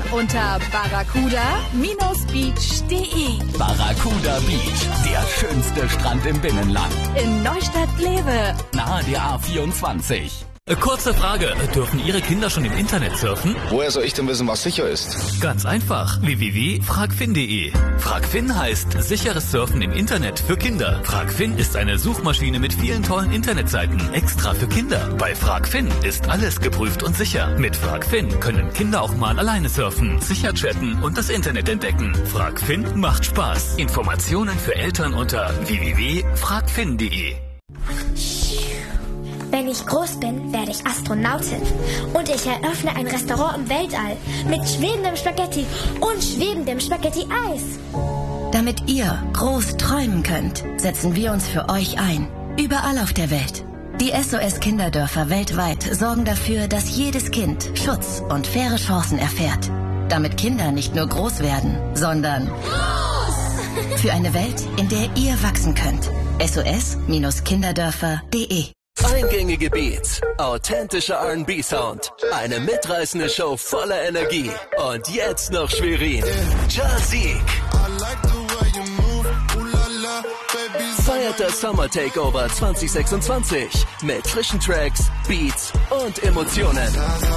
unter barracuda-beach.de. Barracuda Beach, der schönste Strand im Binnenland. In Neustadt-Glewe. Nahe der A24. Kurze Frage, dürfen Ihre Kinder schon im Internet surfen? Woher soll ich denn wissen, was sicher ist? Ganz einfach, www.fragfin.de. Fragfin heißt sicheres Surfen im Internet für Kinder. Fragfin ist eine Suchmaschine mit vielen tollen Internetseiten, extra für Kinder. Bei Fragfin ist alles geprüft und sicher. Mit Fragfin können Kinder auch mal alleine surfen, sicher chatten und das Internet entdecken. Fragfin macht Spaß. Informationen für Eltern unter www.fragfin.de. Wenn ich groß bin, werde ich Astronautin. Und ich eröffne ein Restaurant im Weltall mit schwebendem Spaghetti und schwebendem Spaghetti-Eis. Damit ihr groß träumen könnt, setzen wir uns für euch ein. Überall auf der Welt. Die SOS-Kinderdörfer weltweit sorgen dafür, dass jedes Kind Schutz und faire Chancen erfährt. Damit Kinder nicht nur groß werden, sondern groß! Für eine Welt, in der ihr wachsen könnt. SOS-Kinderdörfer.de. Eingängige Beats, authentischer R&B-Sound, eine mitreißende Show voller Energie und jetzt noch Schwerin. Jazik feiert das Summer Takeover 2026 mit frischen Tracks, Beats und Emotionen.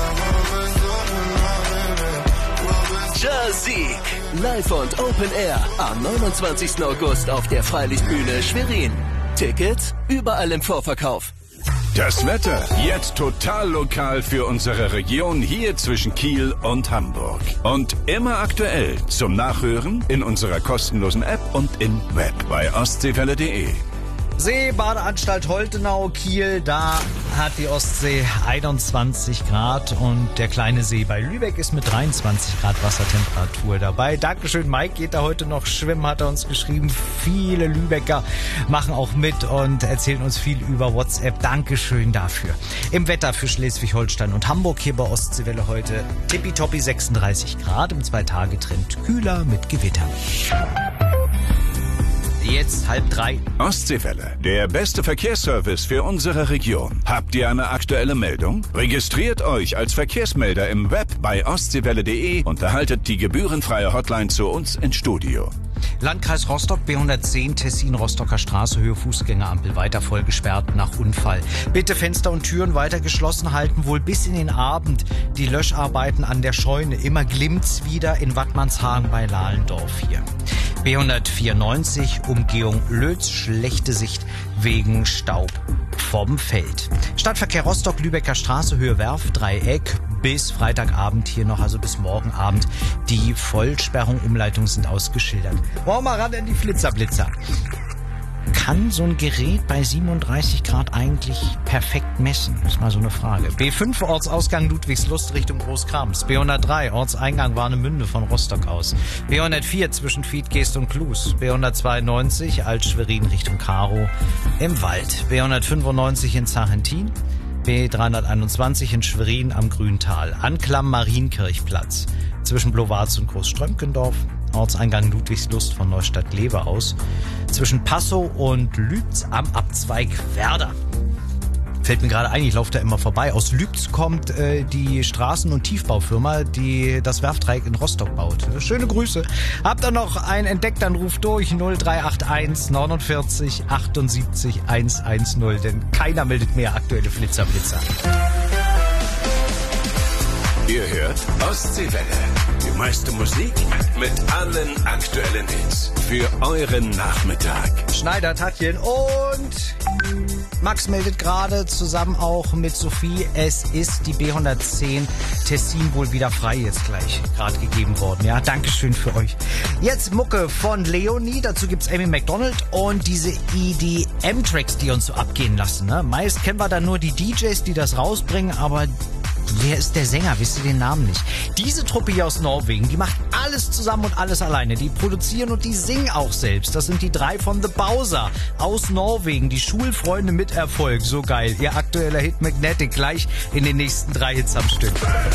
Jazik, live und Open Air am 29. August auf der Freilichtbühne Schwerin. Tickets überall im Vorverkauf. Das Wetter jetzt total lokal für unsere Region hier zwischen Kiel und Hamburg. Und immer aktuell zum Nachhören in unserer kostenlosen App und im Web bei ostseewelle.de. Seebadeanstalt Holtenau, Kiel, da hat die Ostsee 21 Grad und der kleine See bei Lübeck ist mit 23 Grad Wassertemperatur dabei. Dankeschön, Mike geht da heute noch schwimmen, hat er uns geschrieben. Viele Lübecker machen auch mit und erzählen uns viel über WhatsApp. Dankeschön dafür. Im Wetter für Schleswig-Holstein und Hamburg hier bei Ostseewelle heute tippitoppi 36 Grad, im 2-Tage-Trend kühler mit Gewitter. Jetzt 2:30. Ostseewelle, der beste Verkehrsservice für unsere Region. Habt ihr eine aktuelle Meldung? Registriert euch als Verkehrsmelder im Web bei ostseewelle.de und erhaltet die gebührenfreie Hotline zu uns ins Studio. Landkreis Rostock, B110, Tessin, Rostocker Straße, Höhe Fußgängerampel, weiter voll gesperrt nach Unfall. Bitte Fenster und Türen weiter geschlossen halten, wohl bis in den Abend. Die Löscharbeiten an der Scheune, immer glimmt's wieder in Wattmannshagen bei Lahlendorf hier. B194, Umgehung Lötz, schlechte Sicht wegen Staub vom Feld. Stadtverkehr Rostock, Lübecker Straße, Höhe Werf, Dreieck, bis Freitagabend hier noch, also bis morgen Abend. Die Vollsperrung, Umleitungen sind ausgeschildert. Wollen wir mal ran an die Flitzerblitzer. Kann so ein Gerät bei 37 Grad eigentlich perfekt messen? Das ist mal so eine Frage. B5 Ortsausgang Ludwigslust Richtung Großkrams. B103 Ortseingang Warnemünde von Rostock aus. B104 zwischen Fiedgeest und Klus. B192 Alt-Schwerin Richtung Karow im Wald. B195 in Zachentin. B321 in Schwerin am Grüntal. Anklam Marienkirchplatz. Zwischen Blowarz und Großströmkendorf. Ortseingang Ludwigslust von Neustadt-Glewe aus. Zwischen Passow und Lübz am Abzweig Werder. Fällt mir gerade ein, ich laufe da immer vorbei. Aus Lübz kommt die Straßen- und Tiefbaufirma, die das Werftdreieck in Rostock baut. Schöne Grüße. Habt ihr noch einen entdeckt, dann ruft durch 0381 49 78 110, denn keiner meldet mehr aktuelle Flitzerblitzer. Ihr hört Ostseewelle. Die meiste Musik mit allen aktuellen Hits. Für euren Nachmittag. Schneider, Tatjen und Max meldet gerade zusammen auch mit Sophie, es ist die B110 Tessin wohl wieder frei jetzt gleich gerade gegeben worden. Ja, Dankeschön für euch. Jetzt Mucke von Leonie, dazu gibt's Amy McDonald und diese EDM-Tracks, die uns so abgehen lassen. Ne? Meist kennen wir da nur die DJs, die das rausbringen, aber wer ist der Sänger? Wisst ihr den Namen nicht? Diese Truppe hier aus Norwegen, die macht alles zusammen und alles alleine. Die produzieren und die singen auch selbst. Das sind die 3 von The Bowser aus Norwegen. Die Schulfreunde mit Erfolg. So geil. Ihr aktueller Hit Magnetic gleich in den nächsten 3 Hits am Stück.